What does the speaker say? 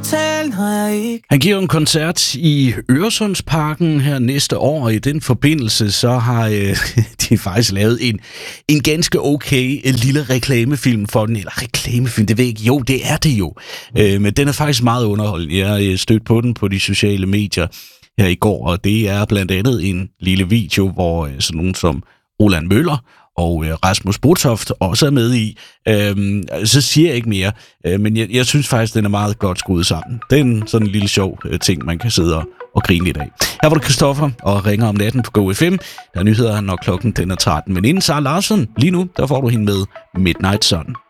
betale, når jeg ikke... Han giver en koncert i Øresundsparken her næste år, og i den forbindelse så har de faktisk lavet en ganske okay lille reklamefilm for den. Eller reklamefilm, det ved jeg ikke. Jo, det er det jo. Men den er faktisk meget underholdende. Jeg stødte på den på de sociale medier her i går, og det er blandt andet en lille video, hvor sådan nogen som Roland Møller og Rasmus Botoft også er med i. Så siger jeg ikke mere, men jeg synes faktisk, den er meget godt skruet sammen. Det er sådan en lille sjov ting, man kan sidde og grine lidt af. Her var det Christoffer og ringer om natten på GoFM. Der er nyheder, når klokken den er 13. Men inden Sara Larsson, lige nu, der får du hende med Midnight Sun.